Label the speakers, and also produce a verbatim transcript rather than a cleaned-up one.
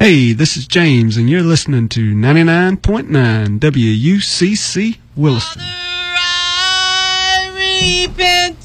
Speaker 1: Hey, this is James, and you're listening to ninety-nine point nine W U C C Williston.
Speaker 2: Father, I repent